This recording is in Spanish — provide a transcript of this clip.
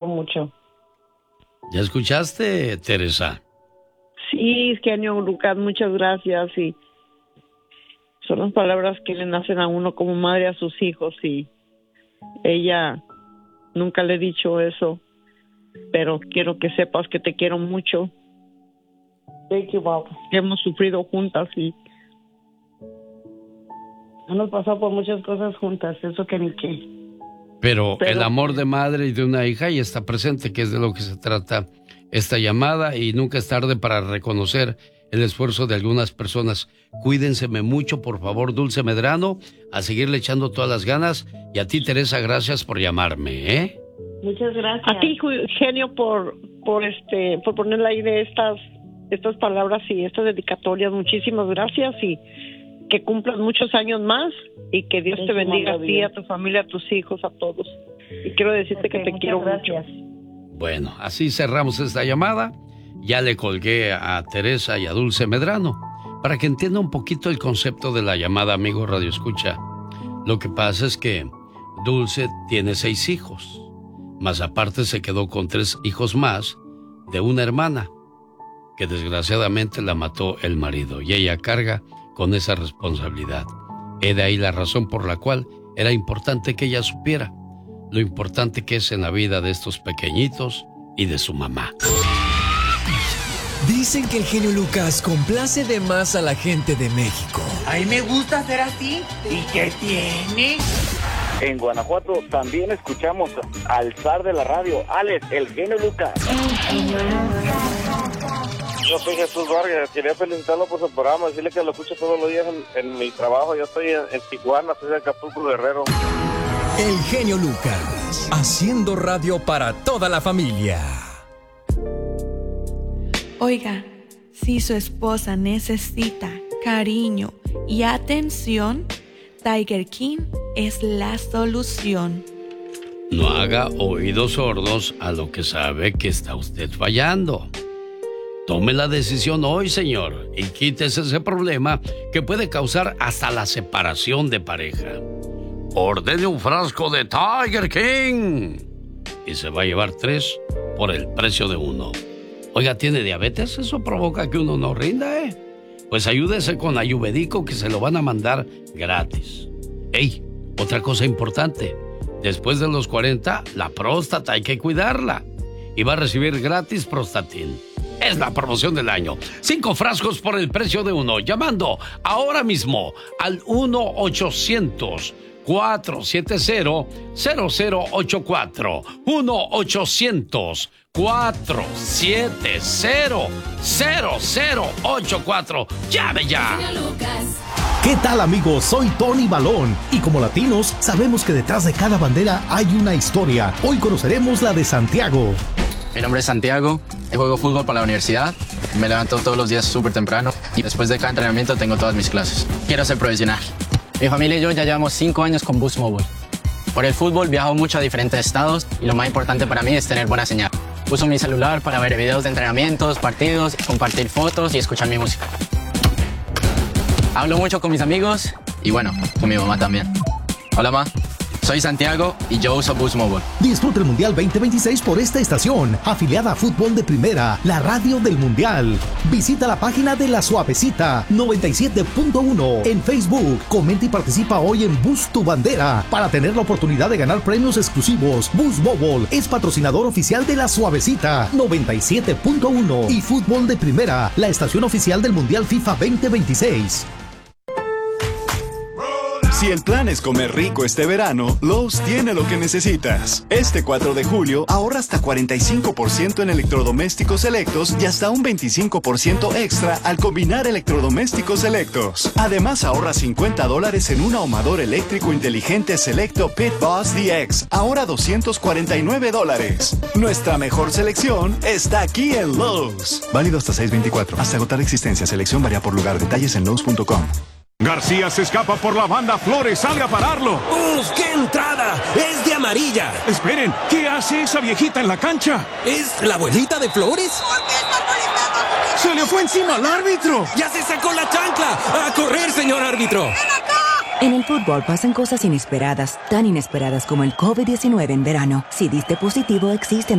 mucho. ¿Ya escuchaste, Teresa? Sí, genio Lucas, muchas gracias. Y son las palabras que le nacen a uno como madre a sus hijos. Y ella nunca le he dicho eso, pero quiero que sepas que te quiero mucho. Thank you, Bob. Hemos sufrido juntas y hemos pasado por muchas cosas juntas, eso que ni qué. Pero el amor de madre y de una hija ya está presente, que es de lo que se trata esta llamada, y nunca es tarde para reconocer el esfuerzo de algunas personas. Cuídenseme mucho, por favor, Dulce Medrano, a seguirle echando todas las ganas. Y a ti, Teresa, gracias por llamarme, ¿eh? Muchas gracias. A ti, genio, por ponerle ahí de estas palabras y estas dedicatorias. Muchísimas gracias y que cumplas muchos años más y que Dios te bendiga a ti, a tu familia, a tus hijos, a todos. Y quiero decirte que te quiero mucho. Bueno, así cerramos esta llamada. Ya le colgué a Teresa y a Dulce Medrano para que entienda un poquito el concepto de la llamada, amigo Radio Escucha. Lo que pasa es que Dulce tiene 6 hijos, más aparte se quedó con 3 hijos más de una hermana que desgraciadamente la mató el marido y ella carga con esa responsabilidad. He de ahí la razón por la cual era importante que ella supiera lo importante que es en la vida de estos pequeñitos y de su mamá. Dicen que el genio Lucas complace de más a la gente de México. A mí me gusta ser así. ¿Y qué tiene? En Guanajuato también escuchamos al zar de la radio, Alex, el genio Lucas. Yo soy Jesús Vargas, quería felicitarlo por su programa, decirle que lo escucho todos los días en mi trabajo. Yo estoy en Tijuana, soy de Acapulco, Guerrero. El genio Lucas, haciendo radio para toda la familia. Oiga, si su esposa necesita cariño y atención, Tiger King es la solución. No haga oídos sordos a lo que sabe que está usted fallando. Tome la decisión hoy, señor, y quítese ese problema que puede causar hasta la separación de pareja. Ordene un frasco de Tiger King y se va a llevar 3 por el precio de 1. Oiga, ¿tiene diabetes? Eso provoca que uno no rinda, ¿eh? Pues ayúdese con Ayurvédico, que se lo van a mandar gratis. ¡Ey! Otra cosa importante. Después de los 40, la próstata hay que cuidarla. Y va a recibir gratis Prostatin. Es la promoción del año. 5 frascos por el precio de 1. Llamando ahora mismo al 1-800-470-0084. 1-800-470-0084. ¡Llame ya! ¿Qué tal, amigos? Soy Tony Balón y como latinos sabemos que detrás de cada bandera hay una historia. Hoy conoceremos la de Santiago. Mi nombre es Santiago, juego fútbol para la universidad, me levanto todos los días súper temprano y después de cada entrenamiento tengo todas mis clases. Quiero ser profesional. Mi familia y yo ya llevamos 5 años con Boost Mobile. Por el fútbol viajo mucho a diferentes estados y lo más importante para mí es tener buena señal. Uso mi celular para ver videos de entrenamientos, partidos, compartir fotos y escuchar mi música. Hablo mucho con mis amigos y bueno, con mi mamá también. Hola, ma. Soy Santiago y yo uso Boost Mobile. Disfruta el Mundial 2026 por esta estación, afiliada a Fútbol de Primera, la radio del Mundial. Visita la página de La Suavecita 97.1 en Facebook. Comenta y participa hoy en Boost Tu Bandera para tener la oportunidad de ganar premios exclusivos. Boost Mobile es patrocinador oficial de La Suavecita 97.1 y Fútbol de Primera, la estación oficial del Mundial FIFA 2026. Si el plan es comer rico este verano, Lowe's tiene lo que necesitas. Este 4 de julio ahorra hasta 45% en electrodomésticos selectos y hasta un 25% extra al combinar electrodomésticos selectos. Además ahorra $50 en un ahumador eléctrico inteligente selecto Pit Boss DX, ahora $249. Nuestra mejor selección está aquí en Lowe's. Válido hasta 6/24. Hasta agotar existencia. Selección varía por lugar. Detalles en Lowe's.com. García se escapa por la banda, Flores sale a pararlo. ¡Uf, qué entrada! ¡Es de amarilla! Esperen, ¿qué hace esa viejita en la cancha? ¿Es la abuelita de Flores? ¿Por qué está molestando? ¡Se le fue encima al árbitro! ¡Ya se sacó la chancla! ¡A correr, señor árbitro! ¡Ven acá! En el fútbol pasan cosas inesperadas, tan inesperadas como el COVID-19 en verano. Si diste positivo, existen